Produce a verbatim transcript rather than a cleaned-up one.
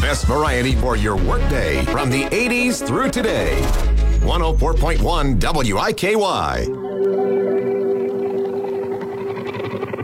best variety for your workday from the eighties through today. one oh four point one W I K Y.